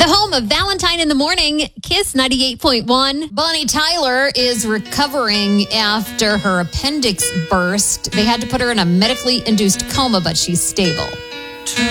The home of Valentine in the Morning, Kiss 98.1. Bonnie Tyler is recovering after her appendix burst. They had to put her in a medically induced coma, but she's stable.